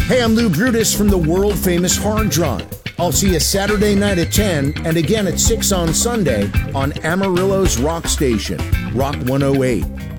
Hey, I'm Lou Brutus from the world-famous Hard Drive. I'll see you Saturday night at 10 and again at 6 on Sunday on Amarillo's Rock Station, Rock 108.